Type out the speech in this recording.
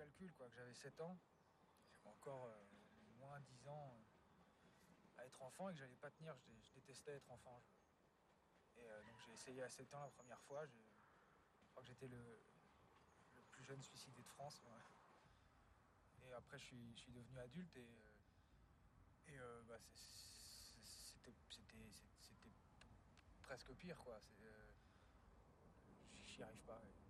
calcul, quoi, que j'avais 7 ans. J'avais encore moins 10 ans à être enfant et que j'allais pas tenir. Je détestais être enfant. Donc j'ai essayé à 7 ans la première fois. Je crois que j'étais le plus jeune suicidé de France. Ouais. Et après, je suis devenu adulte c'était presque pire, quoi. J'y arrive pas. Ouais.